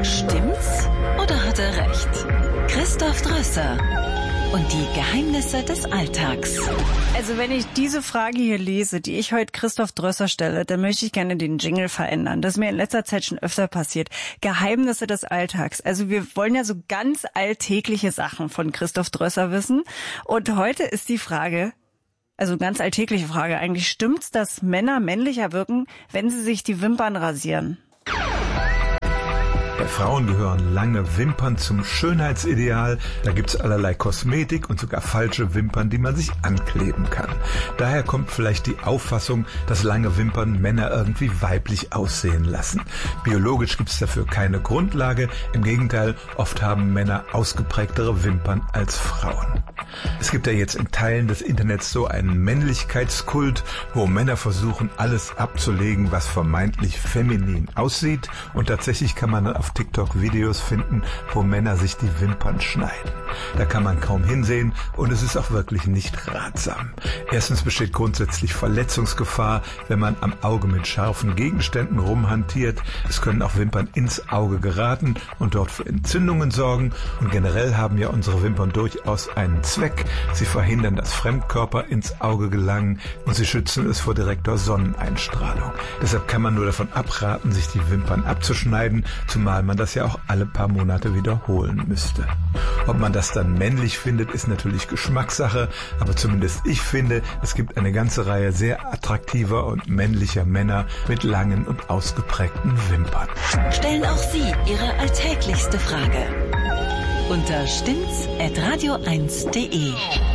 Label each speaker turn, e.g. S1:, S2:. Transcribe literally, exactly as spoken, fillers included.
S1: Stimmt's oder hat er recht? Christoph Drösser und die Geheimnisse des Alltags.
S2: Also wenn ich diese Frage hier lese, die ich heute Christoph Drösser stelle, dann möchte ich gerne den Jingle verändern. Das ist mir in letzter Zeit schon öfter passiert. Geheimnisse des Alltags. Also wir wollen ja so ganz alltägliche Sachen von Christoph Drösser wissen. Und heute ist die Frage, also ganz alltägliche Frage eigentlich, stimmt's, dass Männer männlicher wirken, wenn sie sich die Wimpern rasieren?
S3: Bei Frauen gehören lange Wimpern zum Schönheitsideal. Da gibt's allerlei Kosmetik und sogar falsche Wimpern, die man sich ankleben kann. Daher kommt vielleicht die Auffassung, dass lange Wimpern Männer irgendwie weiblich aussehen lassen. Biologisch gibt's dafür keine Grundlage. Im Gegenteil, oft haben Männer ausgeprägtere Wimpern als Frauen. Es gibt ja jetzt in Teilen des Internets so einen Männlichkeitskult, wo Männer versuchen, alles abzulegen, was vermeintlich feminin aussieht. Und tatsächlich kann man auf TikTok Videos finden, wo Männer sich die Wimpern schneiden. Da kann man kaum hinsehen und es ist auch wirklich nicht ratsam. Erstens besteht grundsätzlich Verletzungsgefahr, wenn man am Auge mit scharfen Gegenständen rumhantiert. Es können auch Wimpern ins Auge geraten und dort für Entzündungen sorgen. Und generell haben ja unsere Wimpern durchaus einen Zweck. Sie verhindern, dass Fremdkörper ins Auge gelangen und sie schützen es vor direkter Sonneneinstrahlung. Deshalb kann man nur davon abraten, sich die Wimpern abzuschneiden, zumal man das ja auch alle paar Monate wiederholen müsste. Ob man das dann männlich findet, ist natürlich Geschmackssache, aber zumindest ich finde, es gibt eine ganze Reihe sehr attraktiver und männlicher Männer mit langen und ausgeprägten Wimpern.
S1: Stellen auch Sie Ihre alltäglichste Frage unter stimmt's at radio eins punkt de.